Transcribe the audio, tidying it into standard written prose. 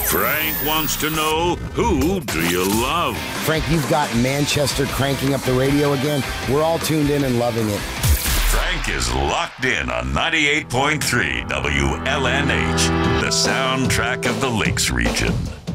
Frank wants to know, who do you love? Frank, you've got Manchester cranking up the radio again. We're all tuned in and loving it. Frank is locked in on 98.3 WLNH, the soundtrack of the Lakes region.